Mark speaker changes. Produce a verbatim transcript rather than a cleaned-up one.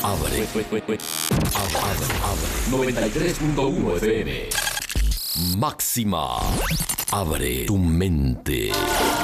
Speaker 1: Abre. Abre, abre. noventa y tres punto uno F M. Máxima. Abre tu mente.